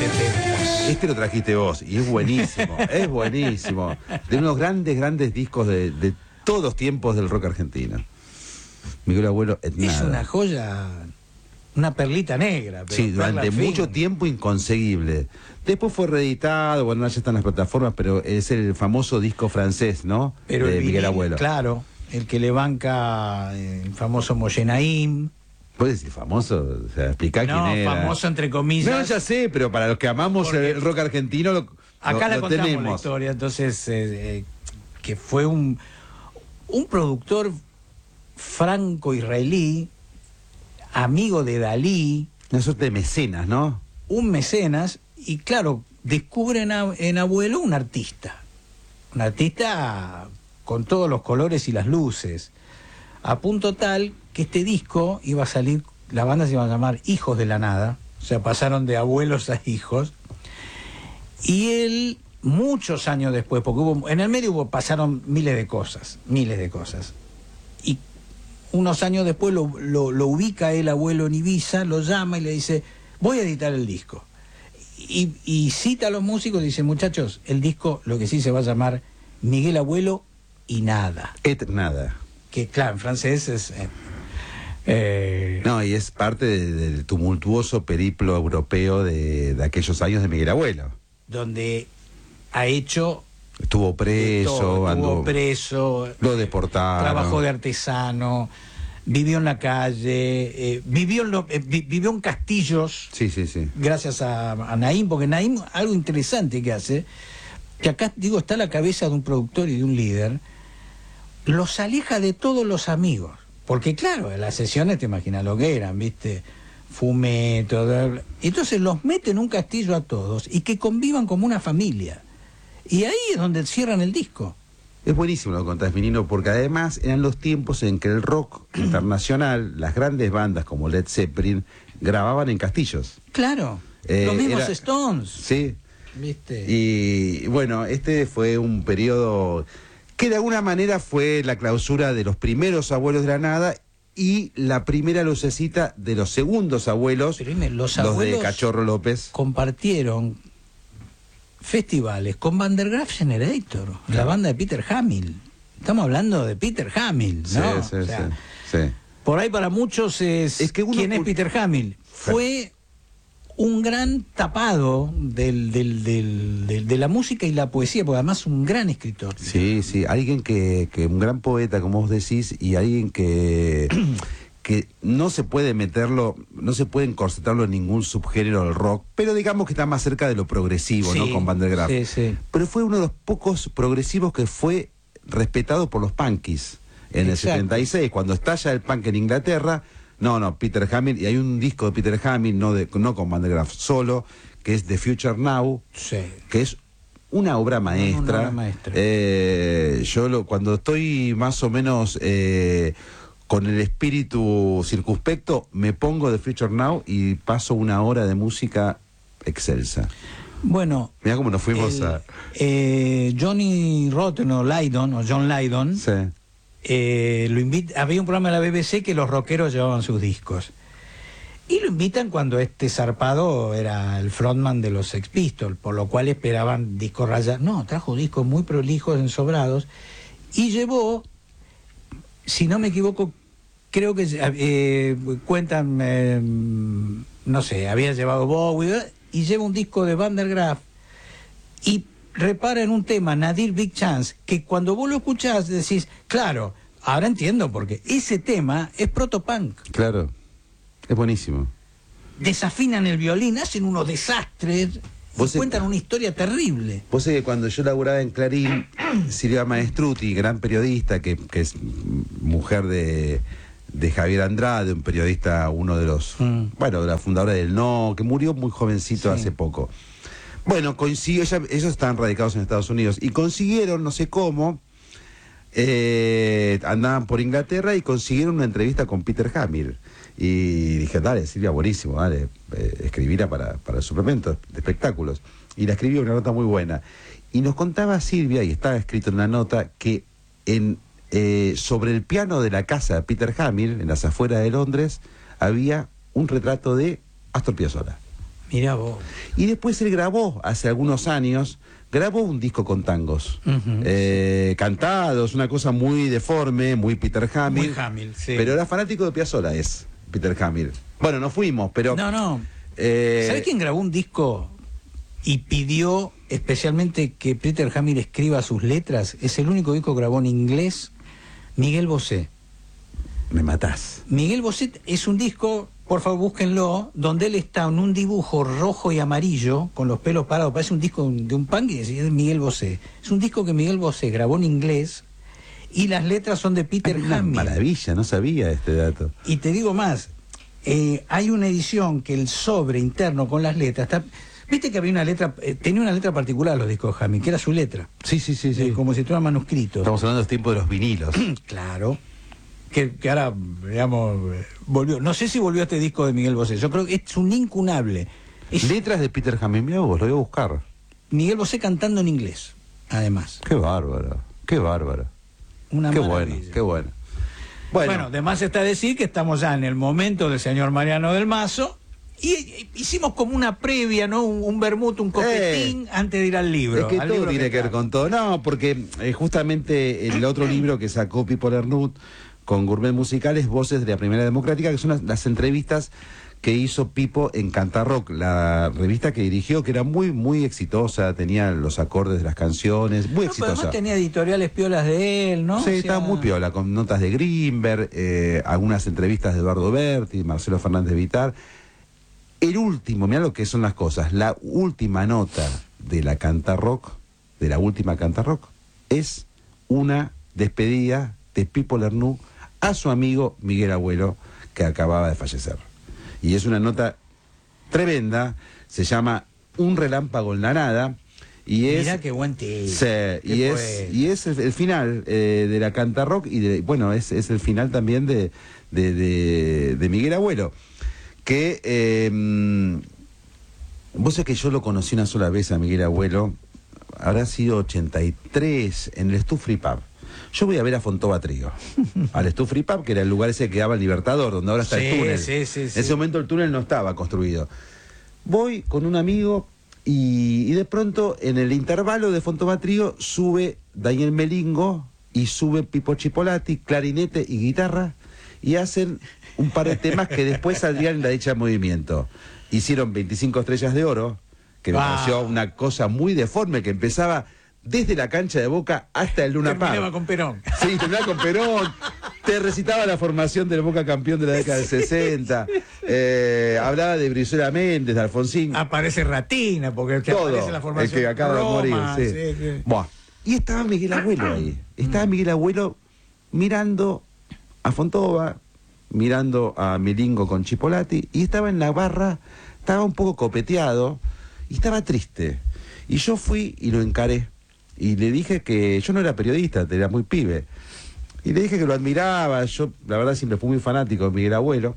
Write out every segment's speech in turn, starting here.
70. Este lo trajiste vos y es buenísimo, es buenísimo. De unos grandes discos de todos los tiempos del rock argentino. Miguel Abuelo, Es una joya, una perlita negra. Pero sí, durante mucho fin. tiempo inconseguible. Después fue reeditado, bueno, ya están las plataformas, pero es el famoso disco francés, ¿no? Pero de el Miguel vinil, Abuelo. claro, el que le banca el famoso Moyenaim. ¿Puedes decir famoso? O sea, explicar No, quién era. famoso entre comillas. No, ya sé, pero para los que amamos Porque el rock argentino, acá la lo contamos tenemos. la historia, entonces, que fue un productor franco-israelí, amigo de Dalí, Una suerte de mecenas, ¿no? un mecenas, y claro, descubren en Abuelo un artista con todos los colores y las luces, a punto tal que este disco iba a salir, la banda se iba a llamar Hijos de la Nada, o sea, pasaron de abuelos a hijos, y él, muchos años después, porque en el medio pasaron miles de cosas, y unos años después lo ubica el Abuelo en Ibiza, lo llama y le dice, voy a editar el disco. Y cita a los músicos y dice, muchachos, el disco lo que sí se va a llamar Miguel Abuelo y nada. Nada. Que claro, en francés es... No, y es parte del tumultuoso periplo europeo de aquellos años de Miguel Abuelo. donde ha hecho... Estuvo preso, estuvo preso, lo deportaron. Trabajó de artesano, vivió en la calle, vivió en castillos. Sí. Gracias a Naim, porque Naim, algo interesante que hace, que acá, digo, está a la cabeza de un productor y de un líder, los aleja de todos los amigos. Porque claro, en las sesiones te imaginas lo que eran, ¿viste? Fumeto, entonces los mete en un castillo a todos y que convivan como una familia. Y ahí es donde cierran el disco. Es buenísimo lo que contás, Minino, porque además eran los tiempos en que el rock internacional, las grandes bandas como Led Zeppelin, grababan en castillos. Claro, los mismos Stones. Sí. ¿Viste? Y bueno, este fue un periodo que de alguna manera fue la clausura de los primeros Abuelos de la Nada y la primera lucecita de los segundos abuelos, Pero dime, los de abuelos Cachorro López. compartieron festivales con Van der Graaf Generator, la banda de Peter Hamill. Estamos hablando de Peter Hamill, ¿no? Sí. O sea, por ahí para muchos es que uno, ¿quién es Peter Hamill? Fue un gran tapado de la música y la poesía, porque además un gran escritor. Sí, alguien que un gran poeta, como vos decís, y alguien que no se puede meterlo, no se puede encorsetarlo en ningún subgénero del rock, pero digamos que está más cerca de lo progresivo, Sí, ¿no? Con Van der Graaf. Sí. Pero fue uno de los pocos progresivos que fue respetado por los punkies en el 76, cuando estalla el punk en Inglaterra. No, Peter Hamill, y hay un disco de Peter Hamill, no con Van der Graaf solo, que es The Future Now, que es una obra maestra. Cuando estoy más o menos con el espíritu circunspecto, me pongo The Future Now y paso una hora de música excelsa. Bueno, mirá cómo nos fuimos Johnny Rotten o John Lydon, sí. Lo invita, había un programa de la BBC que los rockeros llevaban sus discos y lo invitan cuando este zarpado era el frontman de los Sex Pistols, por lo cual esperaban discos rayados. No, trajo discos muy prolijos, ensobrados, y llevó, si no me equivoco, creo que cuentan, no sé, había llevado Bowie y lleva un disco de Van der Graaf y repara en un tema, Nadir Big Chance, que cuando vos lo escuchás decís, claro, ahora entiendo, porque ese tema es protopunk. Claro, es buenísimo. Desafinan el violín, hacen unos desastres, cuentan una historia terrible. Vos sabés que cuando yo laburaba en Clarín, Silvia Maestruti, gran periodista, que es mujer de Javier Andrade, un periodista, uno de los, de la fundadora del No, que murió muy jovencito hace poco. Bueno, ellos estaban radicados en Estados Unidos y consiguieron, no sé cómo, andaban por Inglaterra y consiguieron una entrevista con Peter Hamill. Y dije, dale, Silvia, buenísimo, dale, escribirla para el suplemento de espectáculos. Y la escribió, una nota muy buena. Y nos contaba Silvia, y estaba escrito en la nota, que sobre el piano de la casa de Peter Hamill, en las afueras de Londres, había un retrato de Astor Piazzolla. Mirá vos. Y después él grabó, hace algunos años, grabó un disco con tangos. Cantados, una cosa muy deforme, muy Peter Hamill. Muy Hamill, sí. Pero era fanático de Piazzolla, es Peter Hamill. Bueno, no fuimos, pero... No. ¿Sabés quién grabó un disco y pidió especialmente que Peter Hamill escriba sus letras? Es el único disco que grabó en inglés, Miguel Bosé. Me matás. Miguel Bosé es un disco, por favor búsquenlo, donde él está en un dibujo rojo y amarillo, con los pelos parados, parece un disco de un punk y es Miguel Bosé. Es un disco que Miguel Bosé grabó en inglés y las letras son de Peter Hamill. Maravilla, no sabía este dato. Y te digo más, hay una edición que el sobre interno con las letras está... Viste que había una letra, tenía una letra particular los discos de Hamill, que era su letra. Sí. Como si fuera manuscrito. Estamos hablando de los tiempos de los vinilos. Claro. Que ahora, digamos, volvió. No sé si volvió a este disco de Miguel Bosé. Yo creo que es un incunable. Es Letras de Peter Hamill, mirá vos, lo voy a buscar. Miguel Bosé cantando en inglés, además. Qué bárbaro. Una qué maravilla. bueno, qué bueno. Bueno, además está decir que estamos ya en el momento del señor Mariano del Mazo y hicimos como una previa, ¿no? Un vermut, un copetín antes de ir al libro. Es que todo tiene que ver con todo. No, porque justamente el otro libro que sacó Pipo Lernud con Gourmet Musical es Voces de la Primera Democrática, que son las entrevistas que hizo Pipo en Cantarrock, la revista que dirigió, que era muy, muy exitosa, tenía los acordes de las canciones, muy exitosa. Además tenía editoriales piolas de él, ¿no? Sí, estaba muy piola, con notas de Grimberg, algunas entrevistas de Eduardo Berti, Marcelo Fernández Vitar. El último, mirá lo que son las cosas, la última nota de la Cantarrock, de la última Cantarrock, es una despedida de Pipo Lernud a su amigo Miguel Abuelo, que acababa de fallecer. Y es una nota tremenda, se llama Un relámpago en la nada, y es... Mirá qué buen tío. Sí, y es el final de la Cantarrock, y bueno, es el final también de Miguel Abuelo, que vos sabés que yo lo conocí una sola vez a Miguel Abuelo, habrá sido 83, en el Stufri Pub. Yo voy a ver a Fontova Trío, al Stufri Pub, que era el lugar ese que daba el Libertador, donde ahora está el túnel. Sí. En ese momento el túnel no estaba construido. Voy con un amigo y de pronto en el intervalo de Fontova Trío sube Daniel Melingo y sube Pipo Chipolati, clarinete y guitarra, y hacen un par de temas que después saldrían en La Dicha en Movimiento. Hicieron 25 estrellas de oro, que me pareció una cosa muy deforme, que empezaba desde la cancha de Boca hasta el Luna Park. Terminaba con Perón. Sí, terminaba con Perón. Te recitaba la formación del Boca campeón de la década del 60. Hablaba de Brizuela Méndez, de Alfonsín. Aparece Ratina, porque el que todo, aparece la formación. el que acaba de morir. Sí. Buah. Y estaba Miguel Abuelo ahí. Estaba Miguel Abuelo mirando a Fontova, mirando a Melingo con Chipolati, y estaba en la barra, estaba un poco copeteado y estaba triste. Y yo fui y lo encaré. Y le dije que yo no era periodista, era muy pibe. Y le dije que lo admiraba. Yo, la verdad, siempre fui muy fanático de Miguel Abuelo.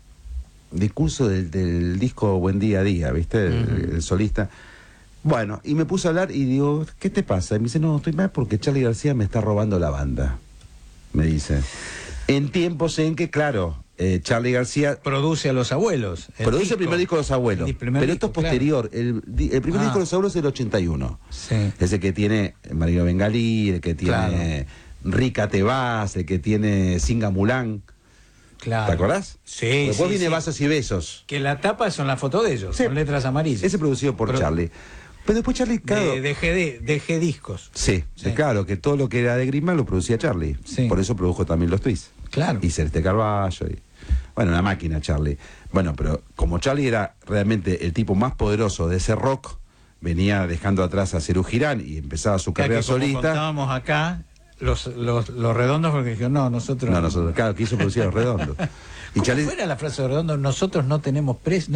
Discurso del disco Buen Día a Día, ¿viste? El solista. Bueno, y me puse a hablar y digo, ¿qué te pasa? Y me dice, no, estoy mal porque Charly García me está robando la banda. Me dice. En tiempos en que, claro, Charly García produce a Los Abuelos. Produce el primer disco de Los Abuelos. Pero esto es posterior. Claro. El primer disco de Los Abuelos es del 81. Sí. Ese que tiene Marino Bengalí, el que tiene Rica Te Vas, el que tiene Singa Mulán. Claro. ¿Te acordás? Sí. Después viene Vasos y Besos. Que la tapa son las fotos de ellos, con letras amarillas. Ese producido por Charly. Pero después Charly, claro... De G discos. Sí, claro, que todo lo que era de Grisman lo producía Charly. Sí. Por eso produjo también los Twists. Claro. Y Celeste Carballo. Bueno, una máquina Charly. Bueno, pero como Charly era realmente el tipo más poderoso de ese rock, venía dejando atrás a Cerú Girán y empezaba su carrera que como solista. Contábamos acá, los redondos, porque dijeron, no, nosotros... No, nosotros, claro, quiso producir a los redondos. ¿Cómo fuera la frase de Redondo? Nosotros no tenemos precio.